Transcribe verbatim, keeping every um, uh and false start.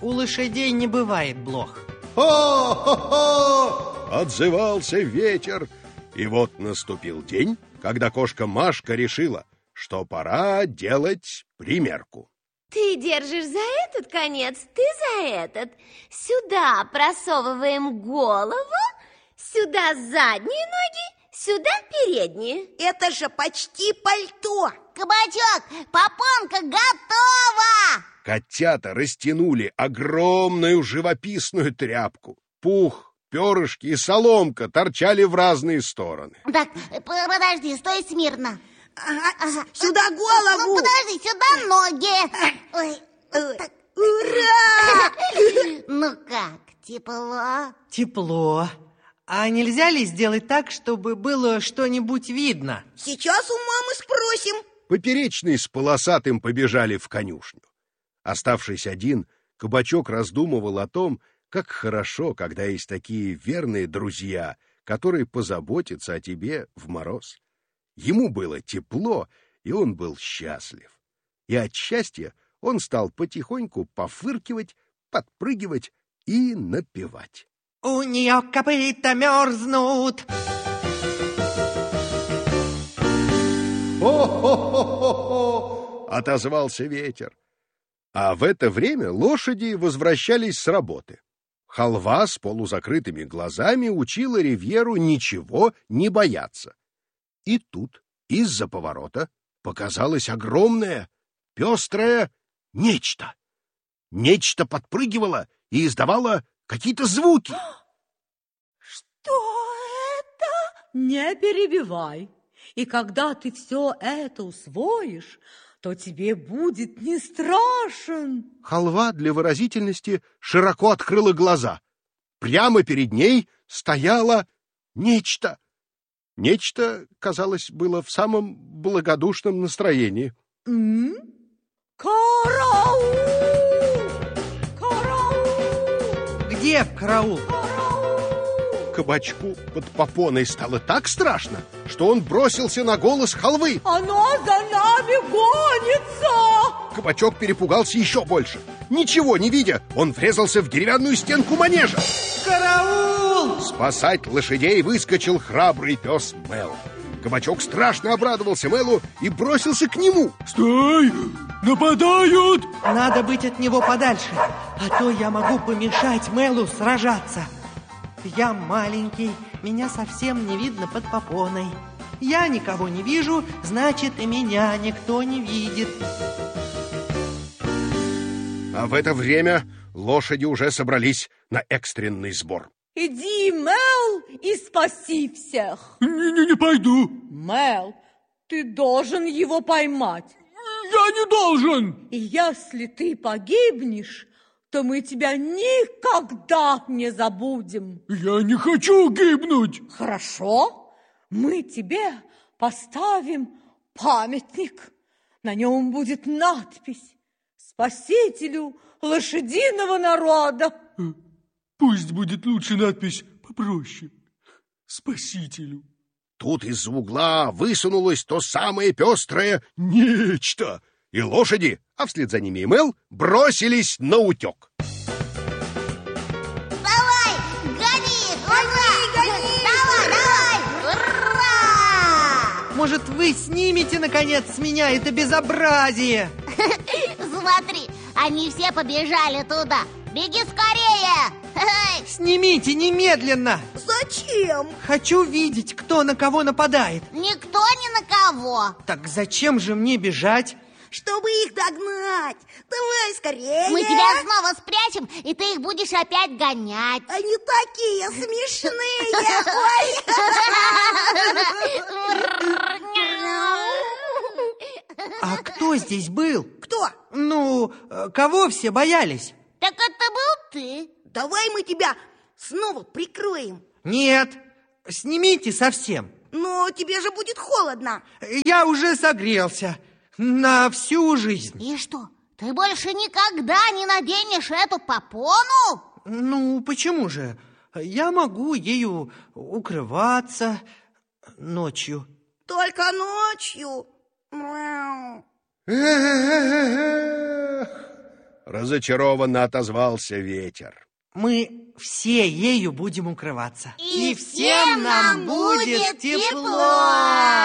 у лошадей не бывает блох. «Хо-хо-хо!» — отзывался ветер. И вот наступил день, когда кошка Машка решила, что пора делать примерку. Ты держишь за этот конец, ты за этот. Сюда просовываем голову, сюда задние ноги, сюда передние. Это же почти пальто. Кабачок, попонка готова! Котята растянули огромную живописную тряпку. Пух, перышки и соломка торчали в разные стороны. Так, подожди, стой смирно. Ага, ага. Сюда голову. Ну, подожди, сюда ноги. Ой, так. Ура! Ну как, тепло? Тепло. А нельзя ли сделать так, чтобы было что-нибудь видно? Сейчас у мамы спросим. Поперечные с полосатым побежали в конюшню. Оставшись один, Кабачок раздумывал о том, как хорошо, когда есть такие верные друзья, которые позаботятся о тебе в мороз. Ему было тепло, и он был счастлив. И от счастья он стал потихоньку пофыркивать, подпрыгивать и напевать. У нее копыта мерзнут. «Хо-хо-хо-хо-хо!» — отозвался ветер. А в это время лошади возвращались с работы. Халва с полузакрытыми глазами учила Ривьеру ничего не бояться. И тут из-за поворота показалось огромное, пестрое нечто. Нечто подпрыгивало и издавало какие-то звуки. Что это? Не перебивай. И когда ты все это усвоишь, то тебе будет не страшен. Халва для выразительности широко открыла глаза. Прямо перед ней стояло нечто. Нечто, казалось, было в самом благодушном настроении. М? Караул! Караул! Где караул? Кабачку под попоной стало так страшно, что он бросился на голос халвы. Оно за нами гонится! Кабачок перепугался еще больше. Ничего не видя, он врезался в деревянную стенку манежа. Караул! Спасать лошадей выскочил храбрый пес Мел. Кабачок страшно обрадовался Мелу и бросился к нему. «Стой! Нападают!» Надо быть от него подальше, а то я могу помешать Мелу сражаться. Я маленький, меня совсем не видно под попоной. Я никого не вижу, значит, и меня никто не видит. А в это время лошади уже собрались на экстренный сбор. Иди, Мел, и спаси всех. Не, не пойду. Мел, ты должен его поймать. Я не должен. И если ты погибнешь, то мы тебя никогда не забудем. Я не хочу гибнуть. Хорошо, мы тебе поставим памятник. На нем будет надпись: «Спасителю лошадиного народа». Пусть будет лучше надпись попроще: «Спасителю». Тут из-за угла высунулось то самое пестрое нечто, и лошади, а вслед за ними и Мел, бросились на утек. Давай, гони! Ура! Гони! Давай, давай! Ура! Может, вы снимете, наконец, с меня это безобразие? Смотри, они все побежали туда. Беги скорее! Снимите немедленно! Зачем? Хочу видеть, кто на кого нападает. Никто ни на кого. Так зачем же мне бежать? Чтобы их догнать. Давай скорее. Мы тебя снова спрячем, и ты их будешь опять гонять. Они такие смешные. А кто здесь был? Кто? Ну, кого все боялись? Так это был ты. Давай мы тебя снова прикроем. Нет, снимите совсем. Но тебе же будет холодно. Я уже согрелся на всю жизнь. И что, ты больше никогда не наденешь эту попону? Ну, почему же? Я могу ею укрываться ночью. Только ночью. Мяу. Эх, Разочарованно отозвался ветер. Мы все ею будем укрываться. И всем нам будет тепло.